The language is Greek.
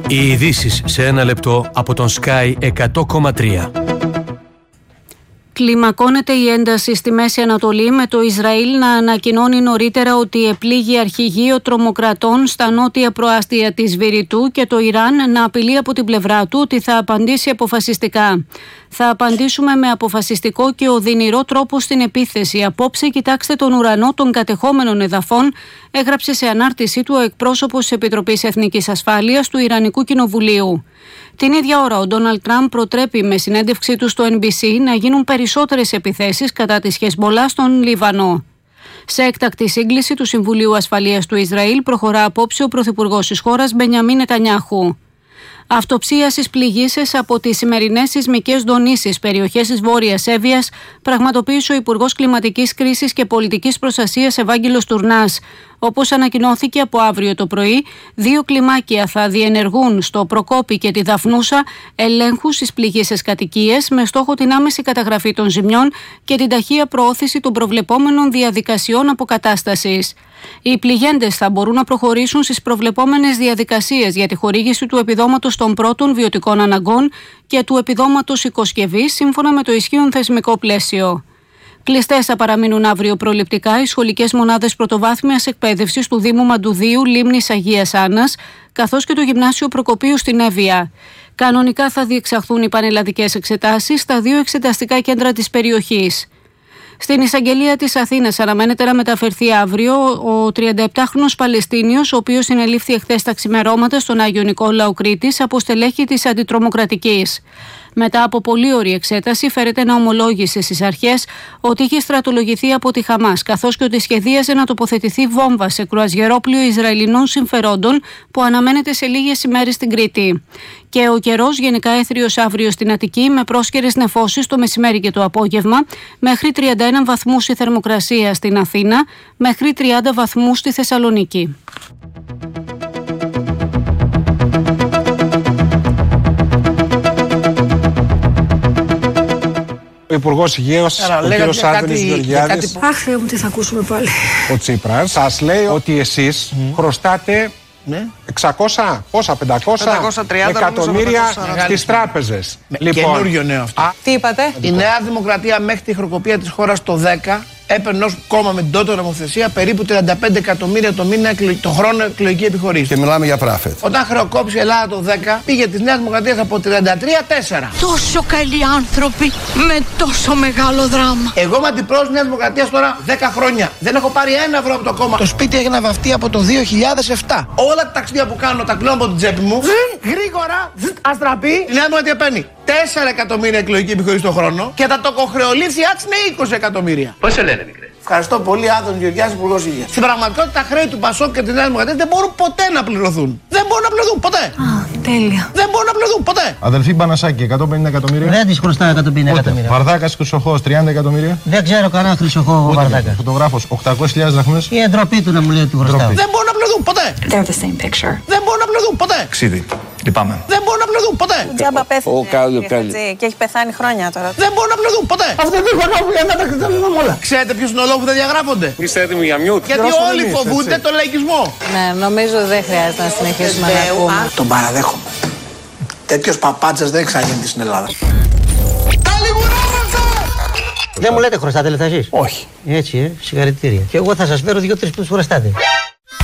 Οι ειδήσεις σε ένα λεπτό από τον Sky 100,3. Κλιμακώνεται η ένταση στη Μέση Ανατολή, με το Ισραήλ να ανακοινώνει νωρίτερα ότι επλήγει αρχηγείο τρομοκρατών στα νότια προάστια της Βηρητού και το Ιράν να απειλεί από την πλευρά του ότι θα απαντήσει αποφασιστικά. Θα απαντήσουμε με αποφασιστικό και οδυνηρό τρόπο στην επίθεση. Απόψε κοιτάξτε τον ουρανό των κατεχόμενων εδαφών, έγραψε σε ανάρτησή του ο εκπρόσωπος της Επιτροπής Εθνικής Ασφάλειας του Ιρανικού Κοινοβουλίου. Την ίδια ώρα, ο Ντόναλντ Τραμπ προτρέπει με συνέντευξή του στο NBC να γίνουν περισσότερες επιθέσεις κατά της Χεσμολάχ στον Λίβανο. Σε έκτακτη σύγκληση του Συμβουλίου Ασφαλείας του Ισραήλ προχωρά απόψε ο πρωθυπουργός της χώρας Μπενιαμίν Νετανιάχου. Αυτοψία στις πληγήσεις από τις σημερινές σεισμικές δονήσεις περιοχές της Βόρειας Εύβοιας πραγματοποίησε ο Υπουργός Κλιματικής Κρίσης και Πολιτικής Προστασίας Ευάγγελος Τουρνάς. Όπως ανακοινώθηκε από αύριο το πρωί, 2 κλιμάκια θα διενεργούν στο Προκόπη και τη Δαφνούσα ελέγχους στις πληγήσεις κατοικίες με στόχο την άμεση καταγραφή των ζημιών και την ταχεία προώθηση των προβλεπόμενων διαδικασιών αποκατάστασης. Οι πληγέντες θα μπορούν να προχωρήσουν στις προβλεπόμενες διαδικασίες για τη χορήγηση του επιδόματος των πρώτων βιωτικών αναγκών και του επιδόματος οικοσκευής σύμφωνα με το ισχύον θεσμικό πλαίσιο. Κλειστές θα παραμείνουν αύριο προληπτικά οι σχολικές μονάδες πρωτοβάθμιας εκπαίδευσης του Δήμου Μαντουδίου Λίμνης Αγίας Άννας, καθώς και το Γυμνάσιο Προκοπίου στην Εύβοια. Κανονικά θα διεξαχθούν οι πανελλαδικές εξετάσεις στα 2 εξεταστικά κέντρα της περιοχής. Στην εισαγγελία της Αθήνας αναμένεται να μεταφερθεί αύριο ο 37χρονος Παλαιστίνιος, ο οποίος συνελήφθη εχθές τα ξημερώματα στον Άγιο Νικόλαο Κρήτης από στελέχη της Αντιτρομοκρατικής. Μετά από πολλή ώρη εξέταση, φέρεται να ομολόγησε στις αρχές ότι είχε στρατολογηθεί από τη Χαμάς, καθώς και ότι σχεδίαζε να τοποθετηθεί βόμβα σε κρουαζιερόπλοιο Ισραηλινών συμφερόντων που αναμένεται σε λίγες ημέρες στην Κρήτη. Και ο καιρός γενικά έθριος αύριο στην Αττική, με πρόσκαιρες νεφώσεις το μεσημέρι και το απόγευμα, μέχρι 31 βαθμούς η θερμοκρασία στην Αθήνα, μέχρι 30 βαθμούς στη Θεσσαλονίκη. Ο Υπουργός Υγείας, ο κ. Άδωνης Γεωργιάδης, Αχ, Θεέ μου, τι θα ακούσουμε πάλι. ο Τσίπρας, σας λέει ότι εσείς χρωστάτε 600, πόσα, 530 εκατομμύρια στις τράπεζες. Καινούριο νέο αυτό. Τι είπατε? Η Νέα Δημοκρατία μέχρι τη χρεοκοπία της χώρας το 10 έπαιρνε ως κόμμα με την τότε νομοθεσία περίπου 35 εκατομμύρια το μήνα το χρόνο εκλογική επιχορήγηση. Και μιλάμε για πράφετ. Όταν χρεοκόπησε η Ελλάδα το 10, πήγε της Νέας Δημοκρατίας από 33-4. Τόσο καλοί άνθρωποι με τόσο μεγάλο δράμα. Εγώ είμαι αντιπρόεδρος της Νέας Δημοκρατίας τώρα 10 χρόνια. Δεν έχω πάρει 1 ευρώ από το κόμμα. Το σπίτι έγινε βαφτεί από το 2007. Όλα τα ταξίδια που κάνω τα κλείνω από την τσέπη μου. Γρήγορα, αστραπή. Η Νέα Δημοκρατία παίρνει 4 εκατομμύρια εκλογική επιχορήγηση το χρόνο και τα τοκοχρεωλήψη είναι 20 εκατομμύρια. Πώς σε λένε, μικρέ? Ευχαριστώ πολύ, Άδωνη Γεωργιάδης, Υπουργός Υγείας. Στην πραγματικότητα, τα χρέη του Πασόκ και της Νέας Δημοκρατίας δεν μπορούν ποτέ να πληρωθούν. Δεν μπορούν να πληρωθούν ποτέ. Τέλεια. Δεν μπορούν να πληρωθούν ποτέ. Αδελφή Μπανασάκη, 150 εκατομμύρια. Δεν της χρωστάω 150 εκατομμύρια. Βαρδάκας Χρυσοχώος, 30 εκατομμύρια. Δεν ξέρω κανένα Χρυσοχώο Βαρδάκα. Φωτογράφος, 800.000 δραχμές. Η εντροπή του να μου λέει ότι χρωστάω. Δεν μπορούν να πληρωθούν ποτέ. They're the same picture. Δεν μπορούν να πληρωθούν ποτέ. Ξίδι. Λυπάμαι. Δεν μπορούν να πληρωθούν ποτέ. Τζάμπα πέθανε και έχει πεθάνει χρόνια τώρα. Δεν μπορούν να πληρωθούν ποτέ. Αυτό δεν είναι που για να τα κριτέλουμε όλα. Ξέρετε ποιος είναι ο λόγος που δεν διαγράφονται? Είστε έτοιμοι για μιούτ? Γιατί όλοι φοβούνται τον λαϊκισμό. Ναι, νομίζω δεν χρειάζεται να συνεχίσουμε να ακούμε. Τον παραδέχομαι. Τέτοιος παπάτσας δεν εξαγγέλνεται στην Ελλάδα. Δεν μου λέτε χρωστάτε λεφτά εσείς? Όχι. Έτσι, συγχαρητήρια. Και εγώ θα σας φέρω 2-3 που τους χρωστάτε.